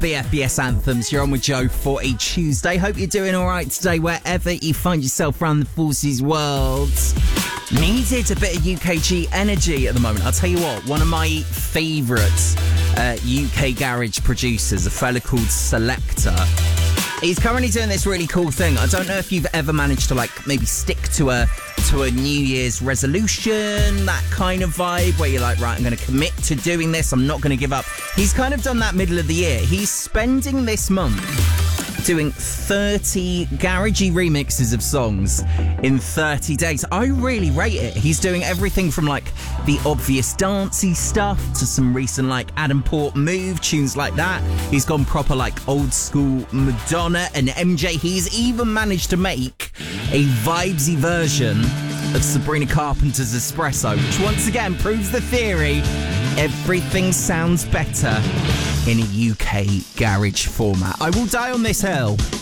BFBS Anthems. You're on with Joe for a Tuesday. Hope you're doing all right today, wherever you find yourself around the Forces world. Needed a bit of UKG energy at the moment. I'll tell you what, one of my favourite UK garage producers, a fella called Selector, he's currently doing this really cool thing. I don't know if you've ever managed to maybe stick to a New Year's resolution, that kind of vibe where you're like, right, I'm going to commit to doing this. I'm not going to give up. He's kind of done that middle of the year. He's spending this month doing 30 garagey remixes of songs in 30 days. I really rate it. He's doing everything from the obvious dancey stuff to some recent Adam Port Move tunes like that. He's gone proper old school Madonna and MJ. He's even managed to make a vibesy version of Sabrina Carpenter's Espresso, which once again proves the theory everything sounds better in a UK garage format. I will die on this hill.